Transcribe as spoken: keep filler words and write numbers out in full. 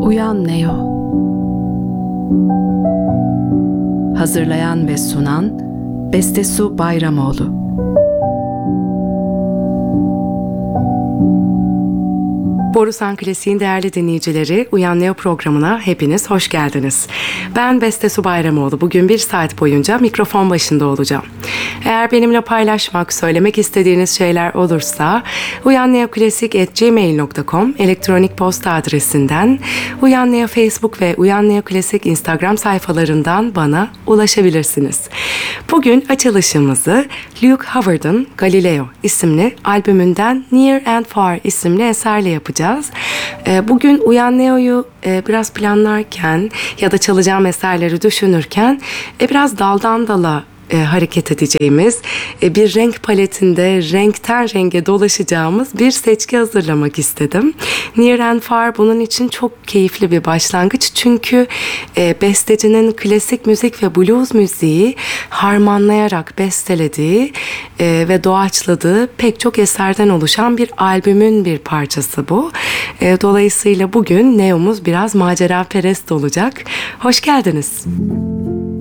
Uyan Neo. Hazırlayan ve sunan Bestesu Bayramoğlu. Borusan Klasik'in değerli dinleyicileri, Uyan Neo programına hepiniz hoş geldiniz. Ben Bestesu Bayramoğlu. Bugün bir saat boyunca mikrofon başında olacağım. Eğer benimle paylaşmak, söylemek istediğiniz şeyler olursa uyanneoklasik at gmail nokta com elektronik posta adresinden, Uyan Neo Facebook ve Uyan Neo Klasik Instagram sayfalarından bana ulaşabilirsiniz. Bugün açılışımızı Luke Howard'ın Galileo isimli albümünden Near and Far isimli eserle yapacağız. Bugün Uyan Neo'yu biraz planlarken ya da çalacağım eserleri düşünürken biraz daldan dala E, hareket edeceğimiz, e, bir renk paletinde renkten renge dolaşacağımız bir seçki hazırlamak istedim. Near and Far bunun için çok keyifli bir başlangıç. Çünkü e, bestecinin klasik müzik ve blues müziği harmanlayarak bestelediği e, ve doğaçladığı pek çok eserden oluşan bir albümün bir parçası bu. E, dolayısıyla bugün Neo'muz biraz maceraperest olacak. Hoş geldiniz.